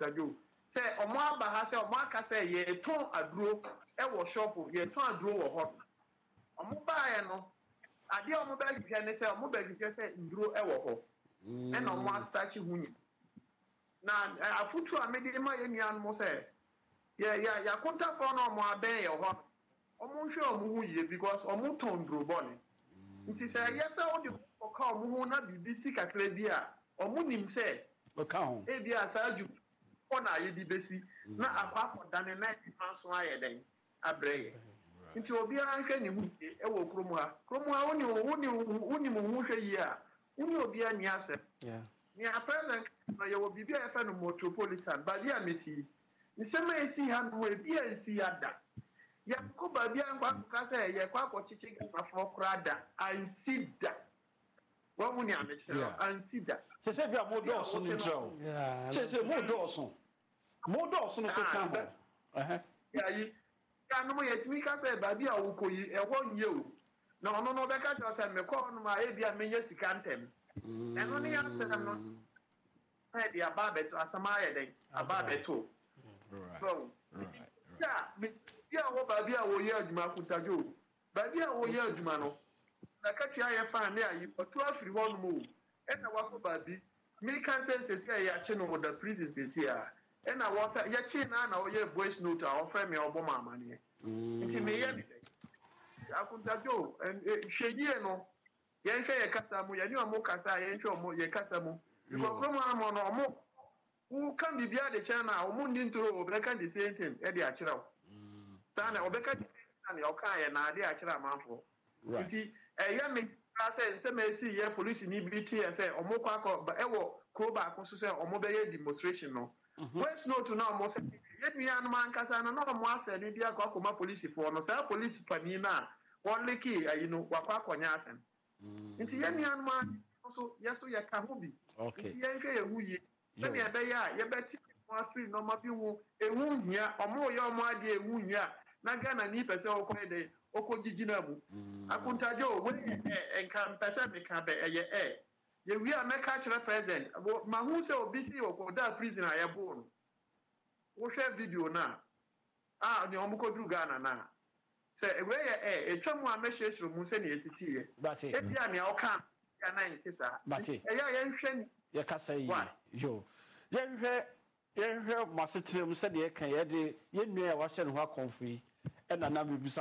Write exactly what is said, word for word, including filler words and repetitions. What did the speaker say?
Akuntajo. Say omo aba ha say omo aka say ye ton aduro e wo shop ye ton aduro wo ho. Omo ba ye no ade omo ba hwehwe ne say omo ba hwehwe say nduro e wo ho. E na omo astachi hunyi. Na afutu amede ma ye nuan mo say yeah yeah ya konta for no omo aben ye ho. Omo hwe omo hu ye because omo ton nduro boni. Nti say yes say o de oka omo hu na bibisi kakra bi a omo nim say oka ho e bi asaju na ye di besi na akwa akọdane na ifanso aye den abreye nti obi anhwe ne hu e wo kromu ha kromu ha woni woni woni mu hu hwe yi a woni obi ani ase yeah ni a present na ye wo bibia e fa no metropolitan ba bia meti nsema esi ha no e bia esi ada ya ko ba bia ngwa ka se ye kwa akọchichi gafafo krada ansida wa mu ni amechira ansida se se bia mo do so ni ntrao se se mo do so mo do so no so kan ho eh ya yi ya no mo yetimi ka say ba bia wo koyi e ho nye o na ono no be ka cho say me ko no ma e bia menye sika ntem e no ni ya say no e bia ba beto asama ye den aba beto right so ya bia wo ba bia wo ye adwuma Akuntajo ba bia wo ye adwuma no na ka tia ye fa na ayi otu afiri ho no mo e na wa ko ba bi me kan say say ya chi no the prison say ya e na wo say ya chi na na wo ye voice note a offer me obo mama ne nti me ye bi Akuntajo en hwedie no ye nhwe ye kasa mu ye ni omo kasa ye nhwe omo ye kasa mu because from am no omo who can be bia de chana omo ndi ntoro obeka the same thing e de akira wo sana obeka na ne oka ye na de akira manfo nti e ye me ka say nse me si ye police ni bi tie say omo kwa ko e wo ko ba ko so say omo be ye demonstration no voice note na omo say ye nua no man kasa na no omo ase ni bia ko akoma police for no say police pani na won leki ayi no wakwa akonya asem nti ye nua no man so yeso ye ka ho bi nti ye nhwe ye hu ye na me be ya ye beti mo afri no ma bi hu ehu hia omo ye omo ade ehu hia na Ghana ni pese okọ de okogigi na mu Akuntajo we enka pese me ka be eye eh ye wi a meka kire president ma hu se obi si okoda prison aye bo no wo hwe video na ah ni omo ko dru Ghana na se we ye eh etwamu a mehye chiro mu se na esiti ye e bia ne oka ya na nkisa e ya ye nhwe ye kasa yi yo ye nhwe ye nhwe masetrem se de kan ye de ye nua ya wa hye ne ho akonfri e na na